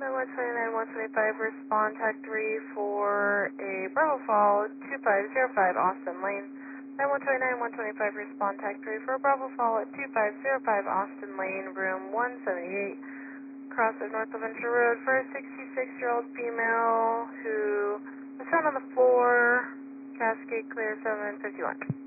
9129, 125, respond tag 3 for a Bravo Fall 2505 Austin Lane. 9129, 125, respond tag 3 for a Bravo Fall at 2505 Austin Lane, room 178, cross of North Ventura Road for a 66-year-old female who was found on the floor, Cascade Clear 751.